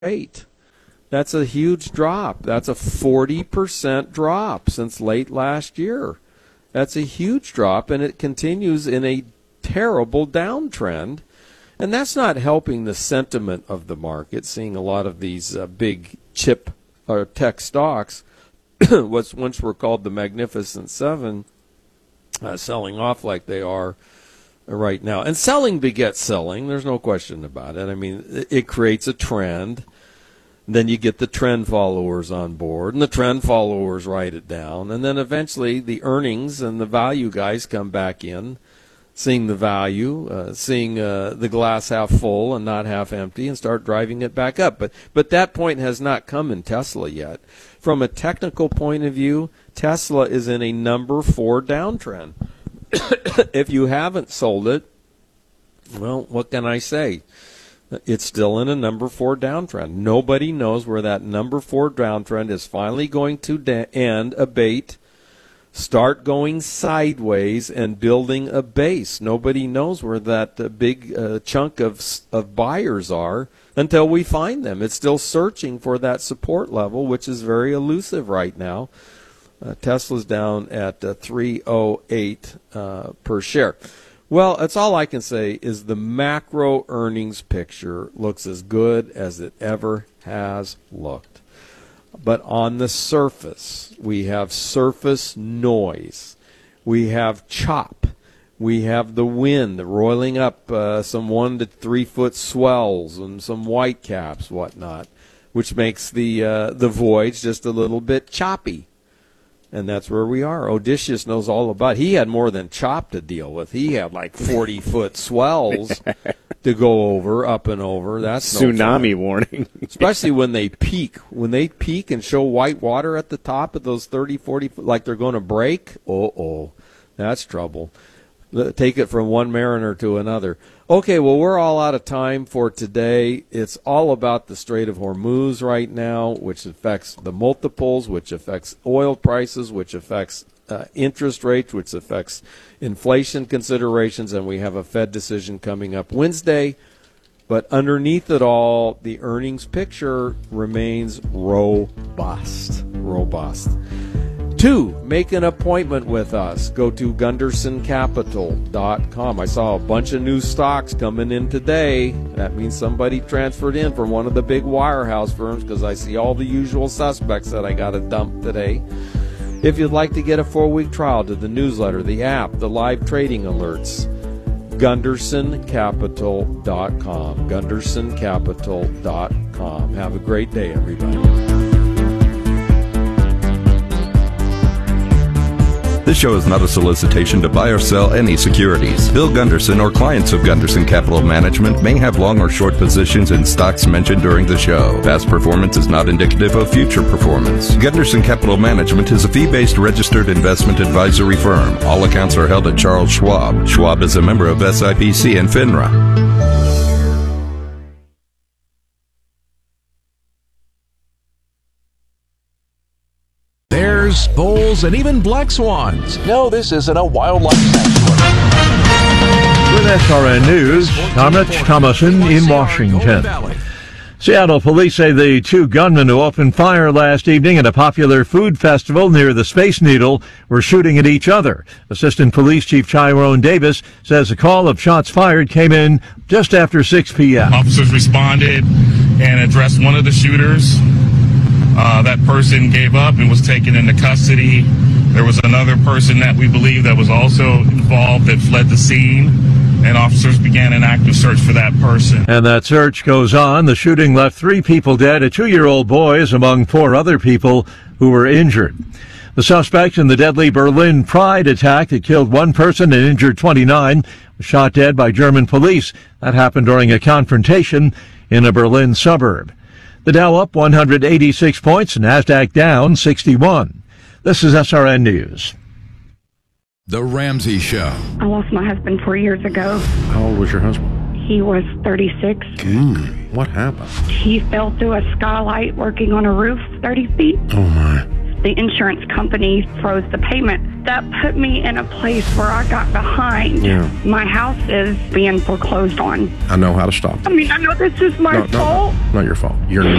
8. That's a huge drop. That's a 40% drop since late last year. That's a huge drop, and it continues in a terrible downtrend. And that's not helping the sentiment of the market, seeing a lot of these big chip or tech stocks, what once were called the Magnificent Seven, selling off like they are right now. And selling begets selling. There's no question about it. I mean, it creates a trend. Then you get the trend followers on board, and the trend followers write it down. And then eventually the earnings and the value guys come back in, seeing the value, seeing the glass half full and not half empty, and start driving it back up. But that point has not come in Tesla yet. From a technical point of view, Tesla is in a number 4 downtrend. If you haven't sold it, well, what can I say? It's still in a number 4 downtrend. Nobody knows where that number 4 downtrend is finally going to end, abate, start going sideways, and building a base. Nobody knows where that big chunk of buyers are until we find them. It's still searching for that support level, which is very elusive right now. Tesla's down at 308 per share. Well, that's all I can say is the macro earnings picture looks as good as it ever has looked. But on the surface, we have surface noise. We have chop. We have the wind roiling up some 1 to 3 foot swells and some white caps, whatnot, which makes the voyage just a little bit choppy. And that's where we are. Odysseus knows all about it. He had more than chop to deal with. He had like 40-foot swells to go over, up and over. That's tsunami warning. Especially when they peak. When they peak and show white water at the top of those 30, 40 foot, like they're going to break, that's trouble. Take it from one mariner to another. Okay, well, we're all out of time for today. It's all about the Strait of Hormuz right now, which affects the multiples, which affects oil prices, which affects interest rates, which affects inflation considerations, and we have a Fed decision coming up Wednesday. But underneath it all, the earnings picture remains robust. 2, make an appointment with us. Go to GundersonCapital.com. I saw a bunch of new stocks coming in today. That means somebody transferred in from one of the big wirehouse firms, because I see all the usual suspects that I got to dump today. If you'd like to get a 4-week trial to the newsletter, the app, the live trading alerts, GundersonCapital.com. GundersonCapital.com. Have a great day, everybody. This show is not a solicitation to buy or sell any securities. Bill Gunderson or clients of Gunderson Capital Management may have long or short positions in stocks mentioned during the show. Past performance is not indicative of future performance. Gunderson Capital Management is a fee-based registered investment advisory firm. All accounts are held at Charles Schwab. Schwab is a member of SIPC and FINRA. Bulls, and even black swans. No, this isn't a wildlife sanctuary. With SRN News, I'm Rich Thomason in Washington. Seattle police say the 2 gunmen who opened fire last evening at a popular food festival near the Space Needle were shooting at each other. Assistant Police Chief Tyrone Davis says a call of shots fired came in just after 6 p.m. Officers responded and addressed one of the shooters. That person gave up and was taken into custody. There was another person that we believe that was also involved that fled the scene, and officers began an active search for that person. And that search goes on. The shooting left 3 people dead. A 2-year-old boy is among 4 other people who were injured. The suspect in the deadly Berlin Pride attack that killed 1 person and injured 29 was shot dead by German police. That happened during a confrontation in a Berlin suburb. The Dow up 186 points, NASDAQ down 61. This is SRN News. The Ramsey Show. I lost my husband 4 years ago. How old was your husband? He was 36. What happened? He fell through a skylight working on a roof 30 feet. Oh, my. the insurance company froze the payment. That put me in a place where I got behind. Yeah. My house is being foreclosed on. I know how to stop. I mean, I know this is my fault. Not your fault. You're